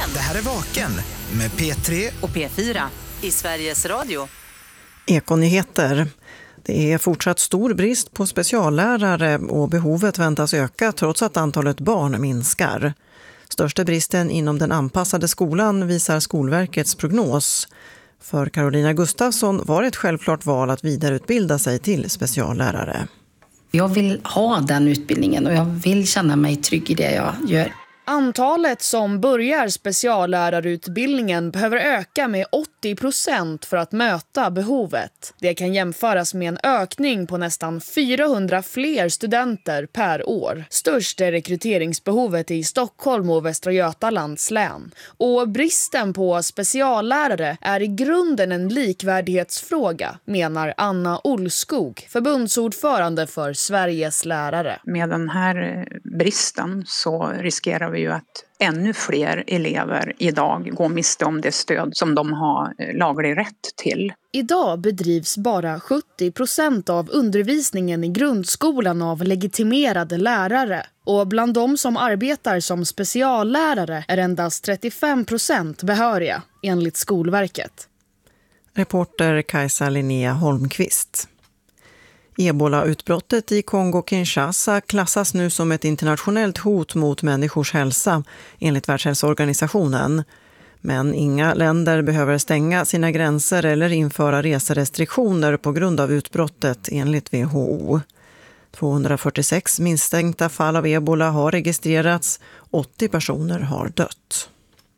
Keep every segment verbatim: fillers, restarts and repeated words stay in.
Vaken. Det här är Vaken med P tre och P fyra i Sveriges Radio. Ekonyheter. Det är fortsatt stor brist på speciallärare och behovet väntas öka trots att antalet barn minskar. Största bristen inom den anpassade skolan visar Skolverkets prognos. För Carolina Gustafsson var det ett självklart val att vidareutbilda sig till speciallärare. Jag vill ha den utbildningen och jag vill känna mig trygg i det jag gör. Antalet som börjar speciallärarutbildningen behöver öka med åttio procent för att möta behovet. Det kan jämföras med en ökning på nästan fyrahundra fler studenter per år. Störst är rekryteringsbehovet i Stockholm och Västra Götalands län. Och bristen på speciallärare är i grunden en likvärdighetsfråga, menar Anna Olskog, förbundsordförande för Sveriges lärare. Med den här bristen så riskerar vi ju att ännu fler elever idag går miste om det stöd som de har laglig rätt till. Idag bedrivs bara sjuttio procent av undervisningen i grundskolan av legitimerade lärare. Och bland de som arbetar som speciallärare är endast trettiofem procent behöriga, enligt Skolverket. Reporter Kajsa Linnea Holmqvist. Ebola-utbrottet i Kongo-Kinshasa klassas nu som ett internationellt hot mot människors hälsa, enligt Världshälsoorganisationen. Men inga länder behöver stänga sina gränser eller införa reserestriktioner på grund av utbrottet, enligt W H O. tvåhundrafyrtiosex misstänkta fall av ebola har registrerats, åttio personer har dött.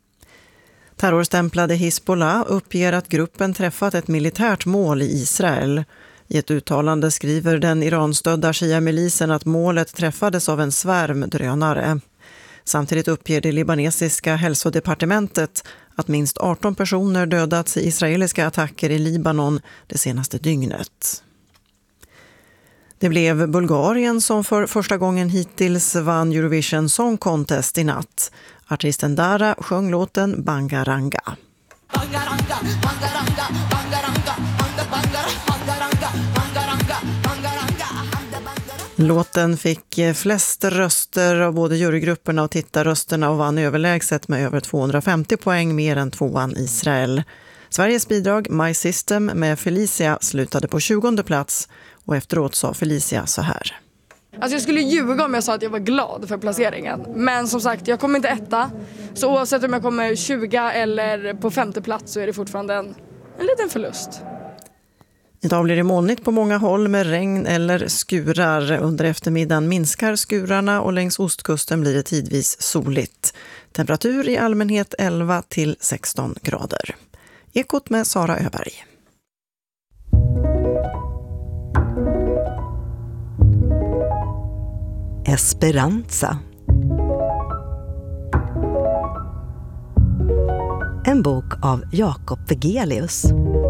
Terrorstämplade Hizbollah uppger att gruppen träffat ett militärt mål i Israel. I ett uttalande skriver den iranstödda Shia-milisen att målet träffades av en svärm drönare. Samtidigt uppger det libanesiska hälsodepartementet att minst arton personer dödats i israeliska attacker i Libanon det senaste dygnet. Det blev Bulgarien som för första gången hittills vann Eurovision Song Contest i natt. Artisten Dara sjöng låten Bangaranga. Bangaranga, bangaranga, bangaranga, bangaranga, bangaranga, bangaranga, bangaranga. Låten fick flest röster av både jurygrupperna och tittarrösterna och vann överlägset med över tvåhundrafemtio poäng, mer än tvåan Israel. Sveriges bidrag My System med Felicia slutade på tjugonde plats och efteråt sa Felicia så här. Alltså jag skulle ljuga om jag sa att jag var glad för placeringen. Men som sagt, jag kommer inte etta. Så oavsett om jag kommer tjugo eller på femte plats så är det fortfarande en, en liten förlust. Idag blir det molnigt på många håll med regn eller skurar. Under eftermiddagen minskar skurarna och längs ostkusten blir det tidvis soligt. Temperatur i allmänhet elva till sexton grader. Ekot med Sara Öberg. Esperanza. En bok av Jakob Vegelius.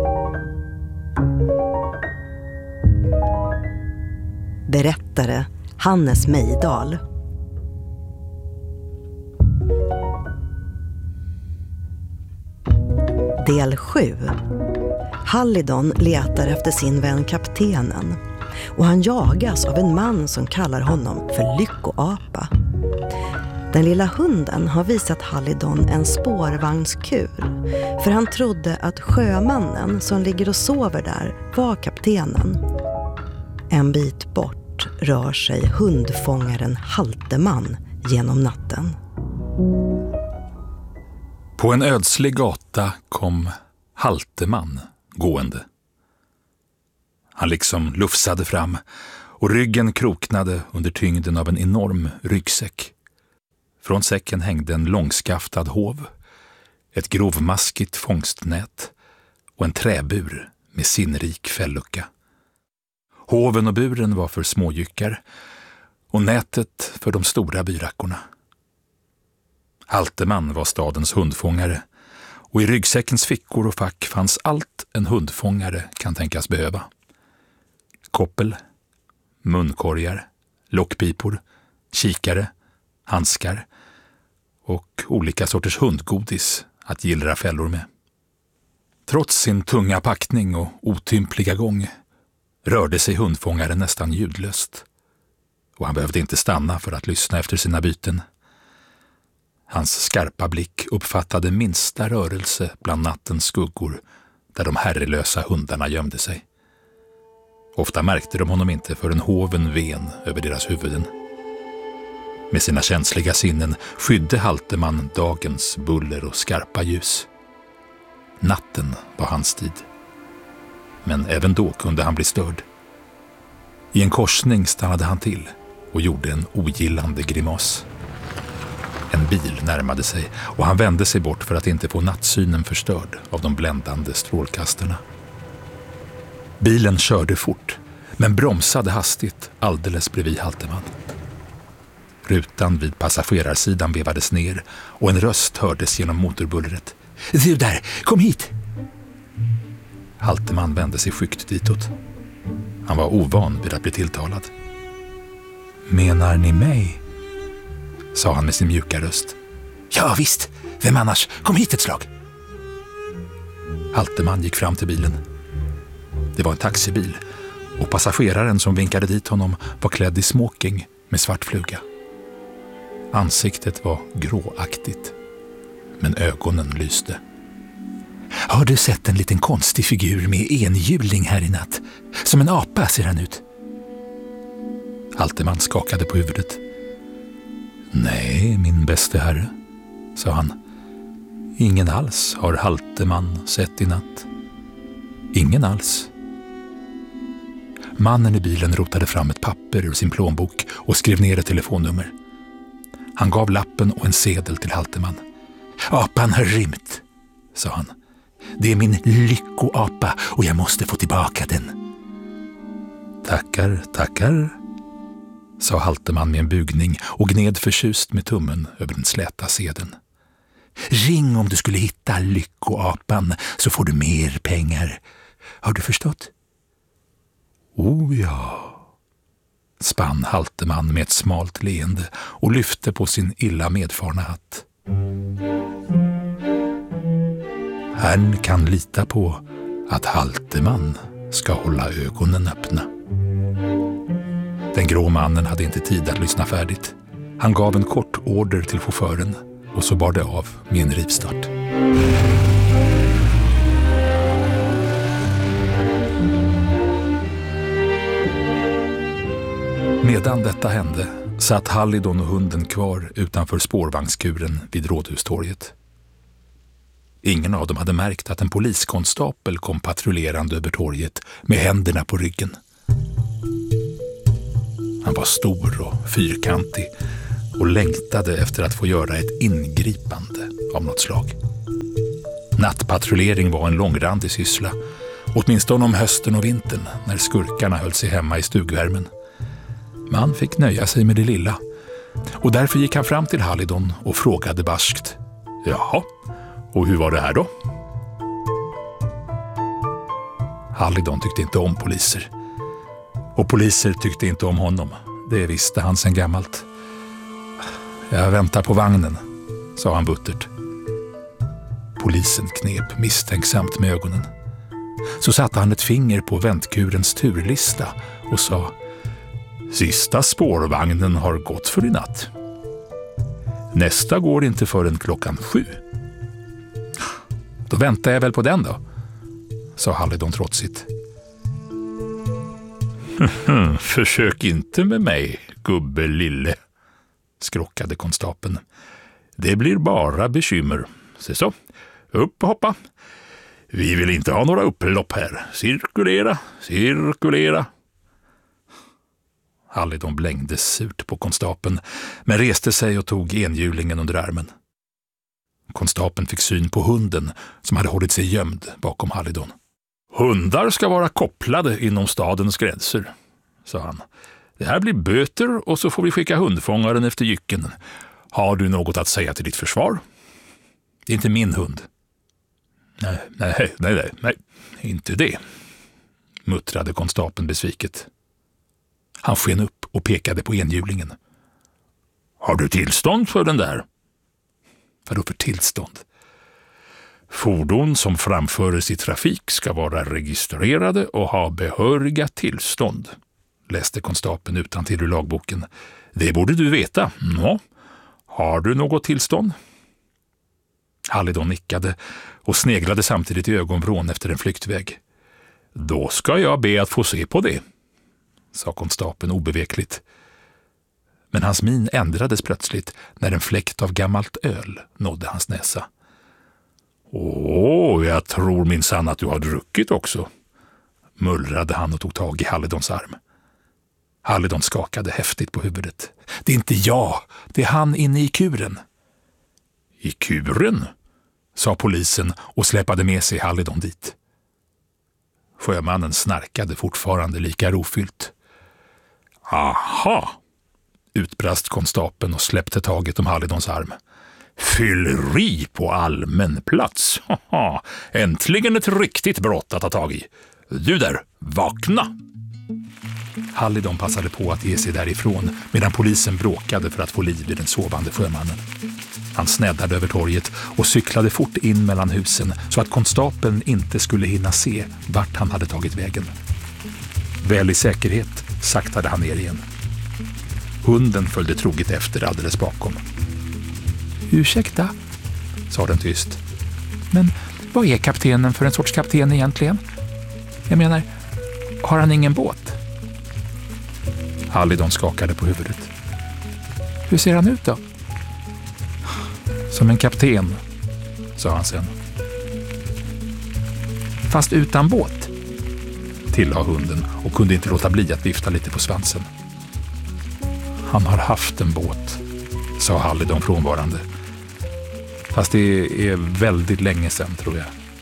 Berättare Hannes Mejdal. Del sju. Hallidon letar efter sin vän kaptenen och han jagas av en man som kallar honom för lyckoapa. Den lilla hunden har visat Hallidon en spårvagnskur för han trodde att sjömannen som ligger och sover där var kaptenen. En bit bort rör sig hundfångaren Halteman genom natten. På en ödslig gata kom Halteman gående. Han liksom lufsade fram och ryggen kroknade under tyngden av en enorm ryggsäck. Från säcken hängde en långskaftad hov, ett grovmaskigt fångstnät och en träbur med sinnrik fällucka. Hoven och buren var för småjyckar och nätet för de stora byrackorna. Halteman var stadens hundfångare och i ryggsäckens fickor och fack fanns allt en hundfångare kan tänkas behöva. Koppel, munkorgar, lockpipor, kikare, handskar och olika sorters hundgodis att gillra fällor med. Trots sin tunga packning och otympliga gång rörde sig hundfångaren nästan ljudlöst och han behövde inte stanna för att lyssna efter sina byten. Hans skarpa blick uppfattade minsta rörelse bland nattens skuggor där de herrelösa hundarna gömde sig. Ofta märkte de honom inte förrän hoven ven över deras huvuden. Med sina känsliga sinnen skydde Halteman dagens buller och skarpa ljus. Natten var hans tid. Men även då kunde han bli störd. I en korsning stannade han till och gjorde en ogillande grimas. En bil närmade sig och han vände sig bort för att inte få nattsynen förstörd av de bländande strålkastarna. Bilen körde fort, men bromsade hastigt alldeles bredvid Halteman. Rutan vid passagerarsidan vevades ner och en röst hördes genom motorbullret. Du där, kom hit! Halteman vände sig skyggt ditåt. Han var ovan vid att bli tilltalad. Menar ni mig? Sa han med sin mjuka röst. Ja visst, vem annars? Kom hit ett slag! Halteman gick fram till bilen. Det var en taxibil och passageraren som vinkade dit honom var klädd i smoking med svart fluga. Ansiktet var gråaktigt, men ögonen lyste. Har du sett en liten konstig figur med enhjuling här i natt? Som en apa ser han ut. Halteman skakade på huvudet. Nej, min bäste herre, sa han. Ingen alls har Halteman sett i natt. Ingen alls. Mannen i bilen rotade fram ett papper ur sin plånbok och skrev ner ett telefonnummer. Han gav lappen och en sedel till Halteman. Apan har rymt, sa han. Det är min lyckoapa och jag måste få tillbaka den. Tackar, tackar, sa Halteman med en bugning och gned förtjust med tummen över den släta sedeln. Ring om du skulle hitta lyckoapan så får du mer pengar. Har du förstått? Oh ja, spann Halteman med ett smalt leende och lyfte på sin illa medfarna hatt. Herrn kan lita på att Halteman ska hålla ögonen öppna. Den grå mannen hade inte tid att lyssna färdigt. Han gav en kort order till chauffören och så bar det av med en rivstart. Medan detta hände satt Hallidon och hunden kvar utanför spårvagnskuren vid Rådhustorget. Ingen av dem hade märkt att en poliskonstapel kom patrullerande över torget med händerna på ryggen. Han var stor och fyrkantig och längtade efter att få göra ett ingripande av något slag. Nattpatrullering var en långrandig syssla, åtminstone om hösten och vintern när skurkarna höll sig hemma i stugvärmen. Man fick nöja sig med det lilla och därför gick han fram till Hallidon och frågade barskt. Jaha, och hur var det här då? Hallidon tyckte inte om poliser. Och poliser tyckte inte om honom. Det visste han sedan gammalt. Jag väntar på vagnen, sa han buttert. Polisen knep misstänksamt med ögonen. Så satte han ett finger på väntkurens turlista och sa: Sista spårvagnen har gått för i natt. Nästa går inte förrän klockan sju. Då väntar jag väl på den då, sa Hallidon trotsigt. Försök inte med mig, gubbe lille, skrockade konstapeln. Det blir bara bekymmer. Se så, upp och hoppa. Vi vill inte ha några upplopp här. Cirkulera, cirkulera. Hallidon blängde surt på konstapeln, men reste sig och tog enhjulingen under armen. Konstapeln fick syn på hunden som hade hållit sig gömd bakom Hallidon. Hundar ska vara kopplade inom stadens gränser, sa han. Det här blir böter och så får vi skicka hundfångaren efter jycken. Har du något att säga till ditt försvar? Det är inte min hund. Nej, nej, nej, nej, nej, inte det, muttrade konstapeln besviket. Han sken upp och pekade på enhjulingen. Har du tillstånd för den där? Vadå för tillstånd? Fordon som framföres i trafik ska vara registrerade och ha behöriga tillstånd, läste konstapeln utantill ur lagboken. Det borde du veta. Ja. Har du något tillstånd? Hallidon nickade och sneglade samtidigt i ögonvrån efter en flyktväg. Då ska jag be att få se på det, sa konstapeln obevekligt. Men hans min ändrades plötsligt när en fläkt av gammalt öl nådde hans näsa. Åh, jag tror minsann att du har druckit också, mullrade han och tog tag i Hallidons arm. Hallidon skakade häftigt på huvudet. Det är inte jag, det är han inne i kuren. I kuren? Sa polisen och släpade med sig Hallidon dit. Sjömannen snarkade fortfarande lika rofyllt. Aha, utbrast konstapeln och släppte taget om Hallidons arm. Fylleri på allmän plats. Haha, äntligen ett riktigt brott att ta tag i. Du där, vakna! Hallidon passade på att ge sig därifrån medan polisen bråkade för att få liv i den sovande sjömannen. Han sneddade över torget och cyklade fort in mellan husen så att konstapeln inte skulle hinna se vart han hade tagit vägen. Väl i säkerhet saktade han ner igen. Hunden följde troget efter alldeles bakom. Ursäkta, sa den tyst. Men vad är kaptenen för en sorts kapten egentligen? Jag menar, har han ingen båt? Hallidon skakade på huvudet. Hur ser han ut då? Som en kapten, sa han sen. Fast utan båt, tillade hunden och kunde inte låta bli att vifta lite på svansen. Han har haft en båt, sa Hallidon frånvarande. Fast det är väldigt länge sedan, tror jag.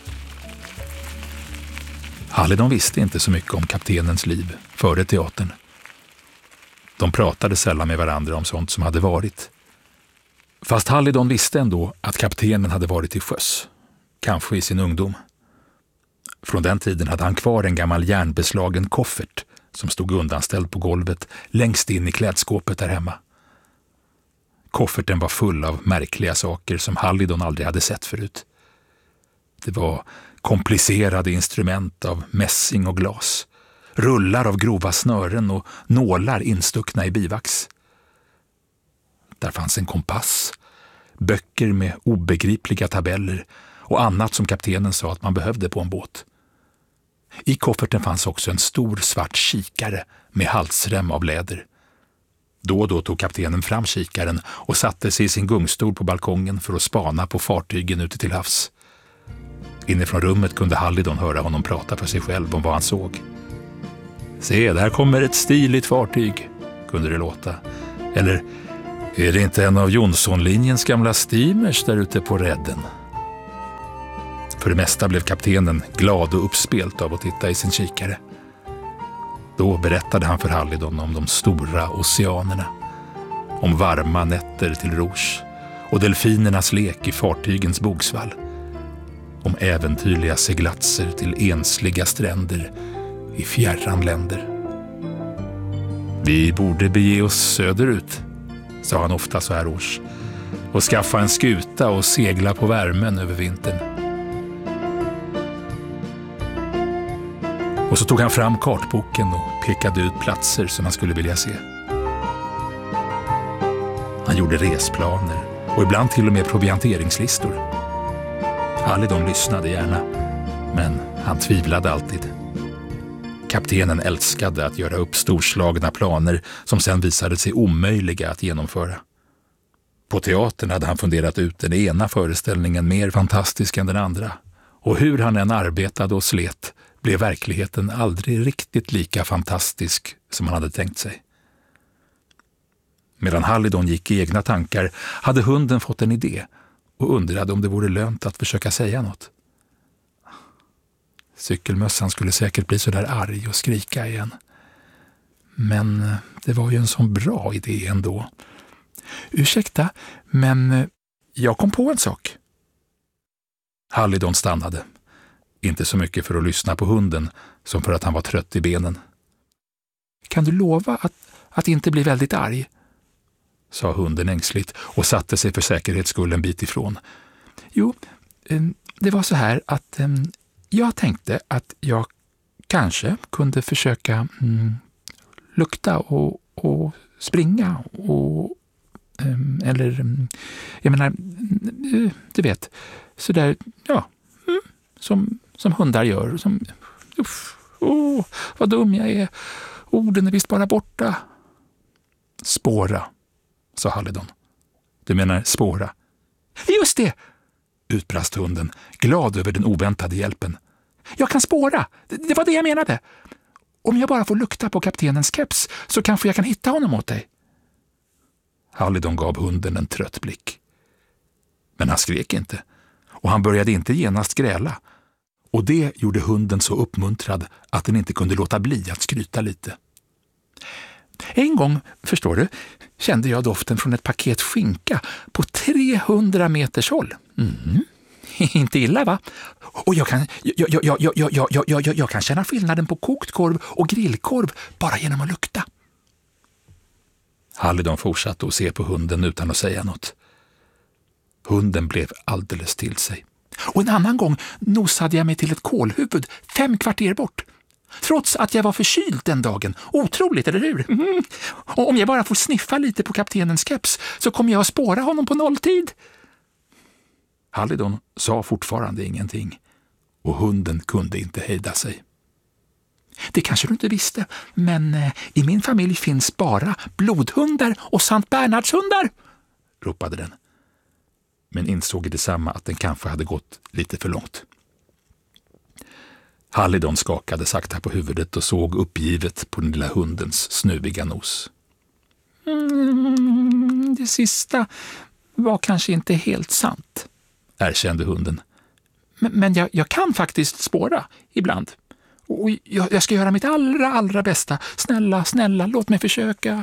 Hallidon visste inte så mycket om kaptenens liv före teatern. De pratade sällan med varandra om sånt som hade varit. Fast Hallidon visste ändå att kaptenen hade varit till sjöss, kanske i sin ungdom. Från den tiden hade han kvar en gammal järnbeslagen koffert som stod undanställd på golvet längst in i klädskåpet där hemma. Kofferten var full av märkliga saker som Hallidon aldrig hade sett förut. Det var komplicerade instrument av mässing och glas, rullar av grova snören och nålar instuckna i bivax. Där fanns en kompass, böcker med obegripliga tabeller och annat som kaptenen sa att man behövde på en båt. I kofferten fanns också en stor svart kikare med halsrem av läder. Då och då tog kaptenen fram kikaren och satte sig i sin gungstol på balkongen för att spana på fartygen ute till havs. Inifrån rummet kunde Hallidon höra honom prata för sig själv om vad han såg. Se, där kommer ett stiligt fartyg, kunde det låta. Eller, är det inte en av Jonssonlinjens gamla steamers där ute på redden? För det mesta blev kaptenen glad och uppspelt av att titta i sin kikare. Då berättade han för Hallidon om de stora oceanerna, om varma nätter till Rouge och delfinernas lek i fartygens bogsvall, om äventyrliga seglatser till ensliga stränder i fjärran länder. Vi borde bege oss söderut, sa han ofta så här års, och skaffa en skuta och segla på värmen över vintern. Och så tog han fram kartboken och pekade ut platser som han skulle vilja se. Han gjorde resplaner och ibland till och med provianteringslistor. Hallidon lyssnade gärna, men han tvivlade alltid. Kaptenen älskade att göra upp storslagna planer som sen visade sig omöjliga att genomföra. På teatern hade han funderat ut den ena föreställningen mer fantastisk än den andra. Och hur han än arbetade och slet blev verkligheten aldrig riktigt lika fantastisk som han hade tänkt sig. Medan Hallidon gick i egna tankar hade hunden fått en idé och undrade om det vore lönt att försöka säga något. Cykelmössan skulle säkert bli så där arg och skrika igen. Men det var ju en sån bra idé ändå. Ursäkta, men jag kom på en sak. Hallidon stannade. Inte så mycket för att lyssna på hunden som för att han var trött i benen. Kan du lova att, att inte bli väldigt arg? Sa hunden ängsligt och satte sig för säkerhets skull en bit ifrån. Jo, det var så här att jag tänkte att jag kanske kunde försöka mm, lukta och, och springa och Eller, jag menar, du vet, så där, ja, som, som hundar gör. Som, uff, åh, vad dum jag är. Orden är visst bara borta. Spåra, sa Halidon. Du menar spåra? Just det, utbrast hunden, glad över den oväntade hjälpen. Jag kan spåra, det, det var det jag menade. Om jag bara får lukta på kaptenens keps så kanske jag kan hitta honom åt dig. Halidon gav hunden en trött blick. Men han skrek inte, och han började inte genast gräla. Och det gjorde hunden så uppmuntrad att den inte kunde låta bli att skryta lite. En gång, förstår du, kände jag doften från ett paket skinka på trehundra meters håll. Mm. Inte illa, va? Och jag kan, jag, jag, jag, jag, jag, jag, jag, jag kan känna skillnaden på kokt korv och grillkorv bara genom att lukta. Halidon fortsatte att se på hunden utan att säga något. Hunden blev alldeles till sig. Och en annan gång nosade jag mig till ett kolhuvud fem kvarter bort. Trots att jag var förkyld den dagen. Otroligt, eller hur? Mm. Och om jag bara får sniffa lite på kaptenens keps så kommer jag att spåra honom på nolltid. Halidon sa fortfarande ingenting. Och hunden kunde inte hejda sig. Det kanske du inte visste, men eh, i min familj finns bara blodhundar och Sankt Bernhardshundar, ropade den. Men insåg i detsamma att den kanske hade gått lite för långt. Halidon skakade sakta på huvudet och såg uppgivet på den lilla hundens snuviga nos. Mm, det sista var kanske inte helt sant, erkände hunden. Men, men jag, jag kan faktiskt spåra ibland. Och jag, jag ska göra mitt allra, allra bästa. Snälla, snälla, låt mig försöka.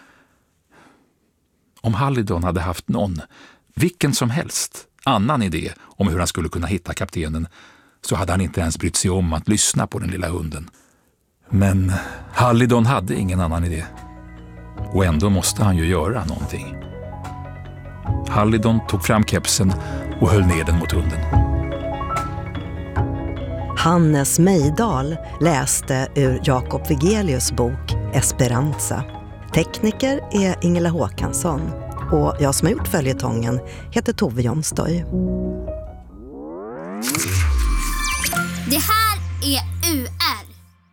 Om Halidon hade haft någon, vilken som helst, annan idé om hur han skulle kunna hitta kaptenen, så hade han inte ens brytt sig om att lyssna på den lilla hunden. Men Halidon hade ingen annan idé. Och ändå måste han ju göra någonting. Halidon tog fram kepsen och höll ner den mot hunden. Hannes Mejdal läste ur Jakob Vigelius bok Esperanza. Tekniker är Ingela Håkansson och jag som har gjort följetongen heter Tove Jomstoj. Det här är U R.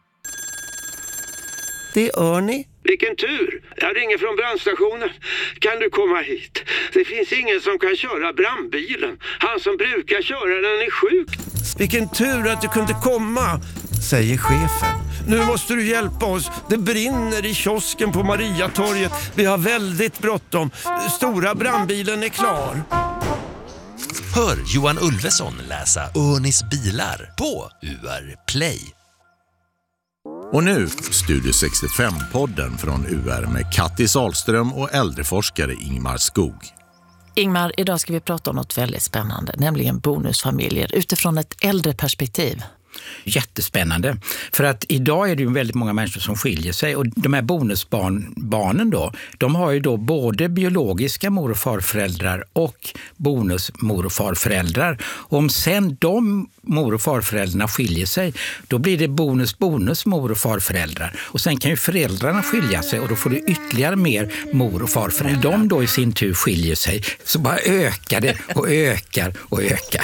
Det är Örni. Vilken tur! Jag ringer från brandstationen. Kan du komma hit? Det finns ingen som kan köra brandbilen. Han som brukar köra den är sjuk. Vilken tur att du kunde komma, säger chefen. Nu måste du hjälpa oss. Det brinner i kiosken på Mariatorget. Vi har väldigt bråttom. Stora brandbilen är klar. Hör Johan Ulveson läsa Örnis bilar på U R Play. Och nu Studio sextiofem-podden från U R med Katti Salström och äldreforskare Ingmar Skog. Ingmar, idag ska vi prata om något väldigt spännande, nämligen bonusfamiljer utifrån ett äldre perspektiv. Jättespännande. För att idag är det ju väldigt många människor som skiljer sig och de här bonusbarnen då, de har ju då både biologiska mor- och farföräldrar och bonusmor- och farföräldrar. Och om sen de mor- och farföräldrarna skiljer sig, då blir det bonus-bonus mor- och farföräldrar. Och sen kan ju föräldrarna skilja sig och då får du ytterligare mer mor- och farföräldrar. De då i sin tur skiljer sig, så bara ökar det och ökar och ökar.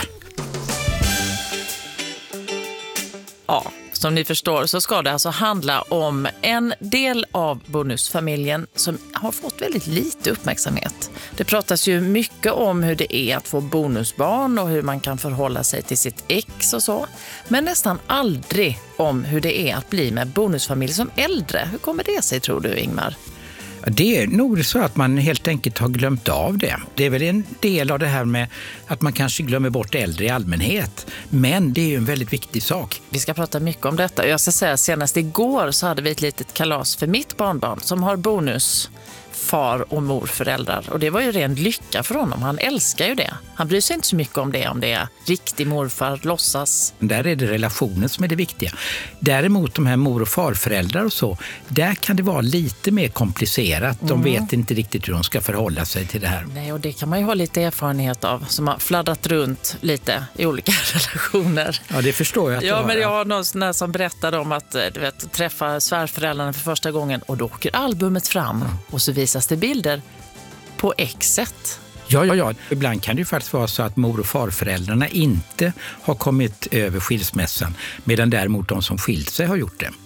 Ja, som ni förstår så ska det alltså handla om en del av bonusfamiljen som har fått väldigt lite uppmärksamhet. Det pratas ju mycket om hur det är att få bonusbarn och hur man kan förhålla sig till sitt ex och så. Men nästan aldrig om hur det är att bli med bonusfamilj som äldre. Hur kommer det sig, tror du, Ingmar? Det är nog så att man helt enkelt har glömt av det. Det är väl en del av det här med att man kanske glömmer bort äldre i allmänhet. Men det är ju en väldigt viktig sak. Vi ska prata mycket om detta. Jag ska säga senast igår så hade vi ett litet kalas för mitt barnbarn som har bonus far- och morföräldrar. Och det var ju ren lycka för honom. Han älskar ju det. Han bryr sig inte så mycket om det, om det är riktig morfar, låtsas. Där är det relationen som är det viktiga. Däremot de här mor- och farföräldrar och så, där kan det vara lite mer komplicerat. De mm. vet inte riktigt hur de ska förhålla sig till det här. Nej, och det kan man ju ha lite erfarenhet av, som har fladdrat runt lite i olika relationer. Ja, det förstår jag att Ja, du men jag har någon sån där som berättade om att du vet, träffa svärföräldrarna för första gången och då åker albumet fram mm. och så visas det bilder på exet. Ja, ja, ja. Ibland kan det ju faktiskt vara så att mor- och farföräldrarna inte har kommit över skilsmässan, medan däremot de som skilt sig har gjort det.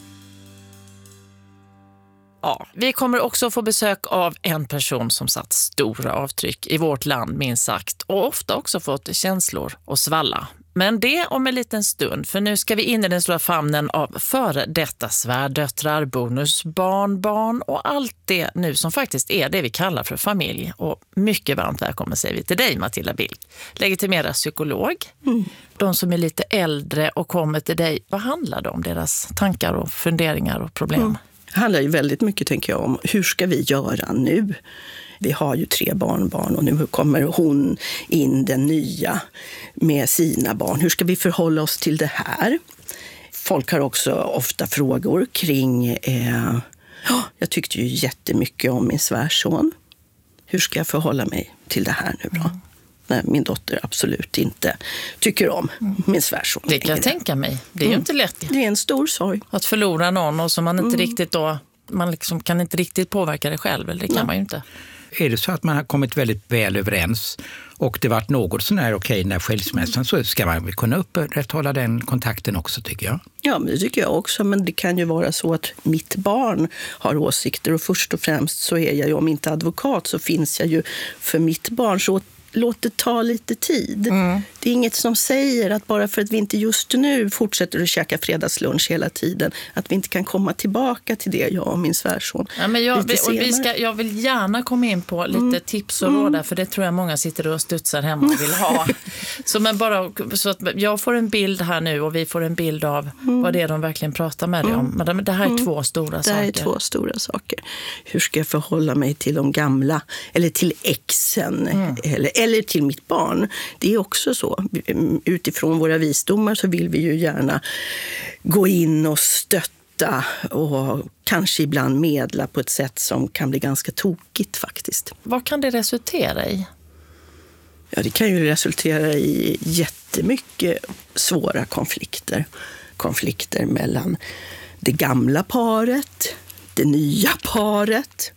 Ja, vi kommer också få besök av en person som satt stora avtryck i vårt land, minst sagt, och ofta också fått känslor och svalla. Men det om en liten stund, för nu ska vi in i den stora famnen av före detta svärdöttrar, bonusbarn, barn och allt det nu som faktiskt är det vi kallar för familj. Och mycket varmt välkommen säger vi till dig, Matilda Bildt, legitimerad psykolog. Mm. De som är lite äldre och kommer till dig, vad handlar det om, deras tankar och funderingar och problem? Mm. Det handlar ju väldigt mycket, tänker jag, om hur ska vi göra nu? Vi har ju tre barnbarn och nu kommer hon in, den nya, med sina barn. Hur ska vi förhålla oss till det här? Folk har också ofta frågor kring... Eh, jag tyckte ju jättemycket om min svärson. Hur ska jag förhålla mig till det här nu då? Mm. När min dotter absolut inte tycker om min svärson. Det kan jag tänka mig. Det är ju mm. inte lätt. Det är en stor sorg. Att förlora någon och som man inte Mm. riktigt då... Man liksom kan inte riktigt påverka det själv, eller det kan Nej. man ju inte. Är det så att man har kommit väldigt väl överens och det varit något sån här okej när skilsmässan, så ska man väl kunna upprätthålla den kontakten också, tycker jag. Ja, men det tycker jag också. Men det kan ju vara så att mitt barn har åsikter och först och främst så är jag ju, om inte advokat så finns jag ju för mitt barn, så låt det ta lite tid. Mm. Det är inget som säger att bara för att vi inte just nu fortsätter att käka fredagslunch hela tiden, att vi inte kan komma tillbaka till det, jag och min svärson. Ja, men jag, vill, och vi ska, jag vill gärna komma in på lite mm. tips och råd, för det tror jag många sitter och studsar hemma och vill ha. så, men bara, så att jag får en bild här nu och vi får en bild av mm. vad det är de verkligen pratar med dig om. Men det här är mm. två stora det saker. Det här är två stora saker. Hur ska jag förhålla mig till de gamla, eller till exen, mm. eller eller till mitt barn. Det är också så. Utifrån våra visdomar så vill vi ju gärna gå in och stötta och kanske ibland medla på ett sätt som kan bli ganska tokigt faktiskt. Vad kan det resultera i? Ja, det kan ju resultera i jättemycket svåra konflikter. Konflikter mellan det gamla paret, det nya paret,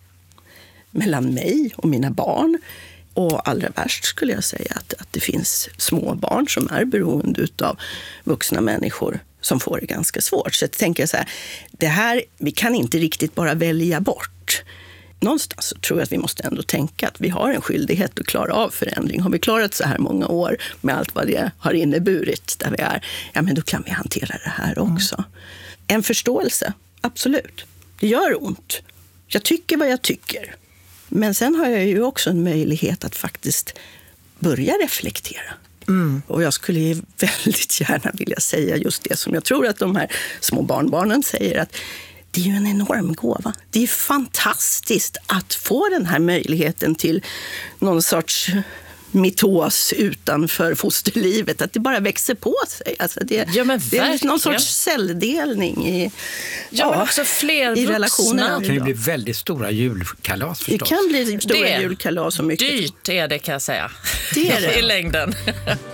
mellan mig och mina barn. Och allra värst skulle jag säga att, att det finns små barn som är beroende av vuxna människor som får det ganska svårt. Så jag tänker så här, det här, vi kan inte riktigt bara välja bort. Någonstans så tror jag att vi måste ändå tänka att vi har en skyldighet att klara av förändring. Har vi klarat så här många år med allt vad det har inneburit där vi är, ja men då kan vi hantera det här också. Mm. En förståelse, absolut. Det gör ont. Jag tycker vad jag tycker. Men sen har jag ju också en möjlighet att faktiskt börja reflektera. Mm. Och jag skulle ju väldigt gärna vilja säga just det som jag tror att de här små barnbarnen säger, att det är ju en enorm gåva. Det är fantastiskt att få den här möjligheten till någon sorts mitos utanför fosterlivet, att det bara växer på sig. Alltså det, ja, men det är någon sorts celldelning i, ja, ja, men också fler i relationerna. Det kan ju bli väldigt stora julkalas förstås. Det kan bli stora det julkalas och mycket. Dyrt är det, kan jag säga. Det är det. I längden.